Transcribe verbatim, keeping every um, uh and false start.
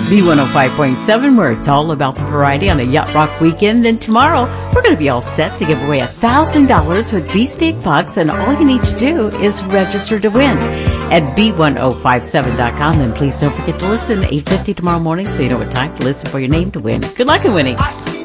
B one oh five point seven, where it's all about the variety on a Yacht Rock weekend. Then tomorrow, we're going to be all set to give away one thousand dollars with Bespeak Bucks, and all you need to do is register to win at B one oh five seven dot com. And please don't forget to listen at eight fifty tomorrow morning so you know what time to listen for your name to win. Good luck in winning.